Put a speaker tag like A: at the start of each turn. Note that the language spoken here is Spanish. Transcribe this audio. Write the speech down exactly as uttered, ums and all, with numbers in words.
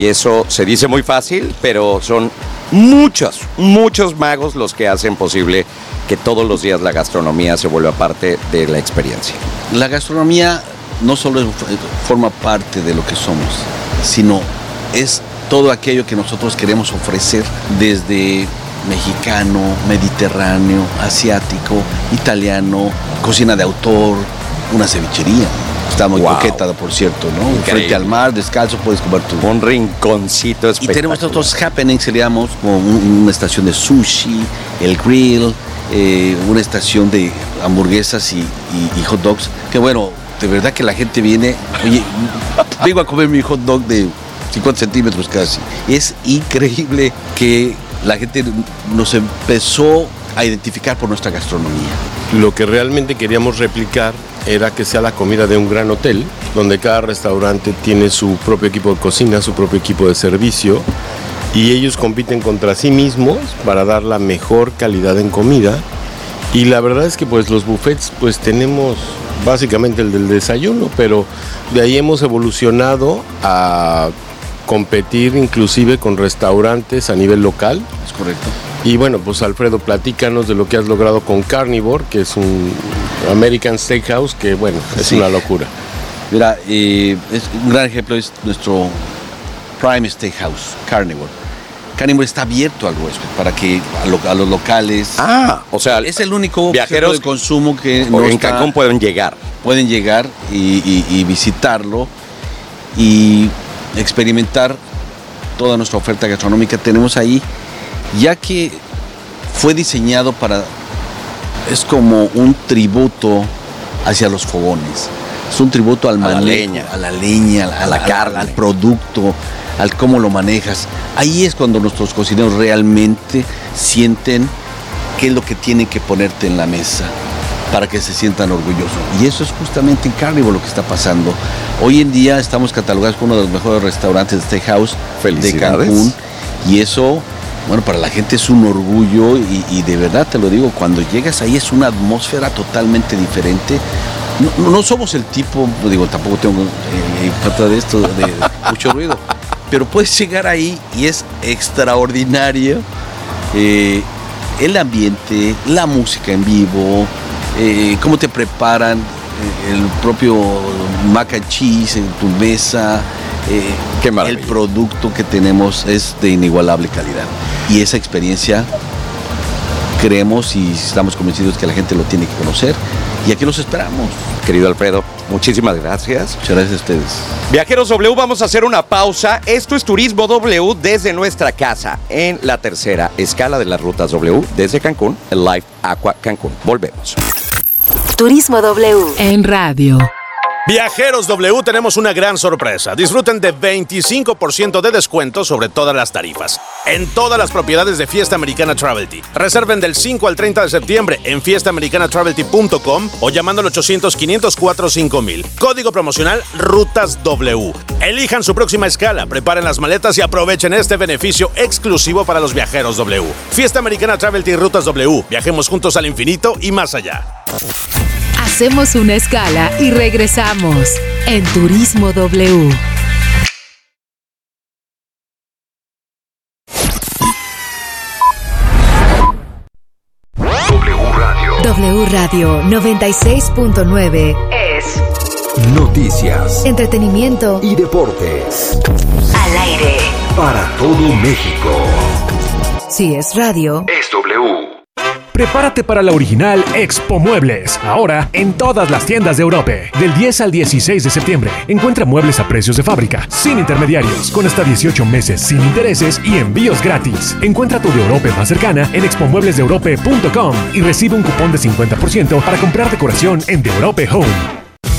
A: Y eso se dice muy fácil, pero son muchos, muchos magos los que hacen posible que todos los días la gastronomía se vuelva parte de la experiencia.
B: La gastronomía no solo es, forma parte de lo que somos, sino es todo aquello que nosotros queremos ofrecer desde mexicano, mediterráneo, asiático, italiano, cocina de autor, una cevichería. Está muy wow. coqueta, por cierto, ¿no? Increíble. Frente al mar, descalzo, puedes comer tu...
A: Un rinconcito espectacular.
B: Y tenemos otros happenings, seríamos como una estación de sushi, el grill, eh, una estación de hamburguesas y, y, y hot dogs. Que bueno, de verdad que la gente viene, oye, vengo a comer mi hot dog de cincuenta centímetros casi. Es increíble que la gente nos empezó a identificar por nuestra gastronomía.
C: Lo que realmente queríamos replicar era que sea la comida de un gran hotel, donde cada restaurante tiene su propio equipo de cocina, su propio equipo de servicio, y ellos compiten contra sí mismos para dar la mejor calidad en comida. Y la verdad es que pues los buffets pues tenemos básicamente el del desayuno, pero de ahí hemos evolucionado a competir inclusive con restaurantes a nivel local.
B: Es correcto.
C: Y bueno, pues Alfredo, platícanos de lo que has logrado con Carnivore, que es un American Steakhouse, que bueno, es sí. una locura.
B: Mira, eh, es un gran ejemplo es nuestro Prime Steakhouse, Carnivore. Carnivore está abierto al huésped para que a, lo, a los locales.
A: Ah, o sea,
B: es el único
A: viajeros
B: de consumo que
A: no en está, Cancún pueden llegar.
B: Pueden llegar y, y, y visitarlo y experimentar toda nuestra oferta gastronómica. Tenemos ahí, ya que fue diseñado para, es como un tributo hacia los fogones, es un tributo al manejo, a la leña, a la, leña, a, a la, la carne, al, al producto, al cómo lo manejas. Ahí es cuando nuestros cocineros realmente sienten qué es lo que tienen que ponerte en la mesa para que se sientan orgullosos. Y eso es justamente en Carnivore lo que está pasando. Hoy en día estamos catalogados como uno de los mejores restaurantes de steakhouse de Cancún. Y eso, bueno, para la gente es un orgullo y, y de verdad te lo digo, cuando llegas ahí es una atmósfera totalmente diferente. No, no somos el tipo, digo, tampoco tengo eh, falta de esto, de, de mucho ruido, pero puedes llegar ahí y es extraordinario eh, el ambiente, la música en vivo, eh, cómo te preparan eh, el propio mac and cheese en tu mesa. Eh, Qué el producto que tenemos es de inigualable calidad y esa experiencia creemos y estamos convencidos que la gente lo tiene que conocer y aquí los esperamos.
A: Querido Alfredo, muchísimas gracias.
B: Muchas gracias a ustedes.
A: Viajeros W, vamos a hacer una pausa. Esto es Turismo W desde nuestra casa en la tercera escala de las rutas W desde Cancún, el Live Aqua Cancún. Volvemos.
D: Turismo W
E: en radio.
F: Viajeros W, tenemos una gran sorpresa. Disfruten de veinticinco por ciento de descuento sobre todas las tarifas en todas las propiedades de Fiesta Americana Travelty. Reserven del cinco al treinta de septiembre en fiesta americana travelty punto com o llamando al ochocientos, quinientos cuatro, cinco mil. Código promocional Rutas W. Elijan su próxima escala, preparen las maletas y aprovechen este beneficio exclusivo para los viajeros W. Fiesta Americana Travelty y Rutas W. Viajemos juntos al infinito y más allá.
E: Hacemos una escala y regresamos en Turismo W.
G: W Radio.
E: W Radio noventa y seis punto nueve
G: es noticias,
E: entretenimiento
G: y deportes.
D: Al aire.
G: Para todo México.
E: Si es radio,
G: es W.
H: Prepárate para la original Expo Muebles, ahora en todas las tiendas de Europe. Del diez al dieciséis de septiembre, encuentra muebles a precios de fábrica, sin intermediarios, con hasta dieciocho meses sin intereses y envíos gratis. Encuentra tu de Europe más cercana en expo muebles de europe punto com y recibe un cupón de cincuenta por ciento para comprar decoración en The Europe Home.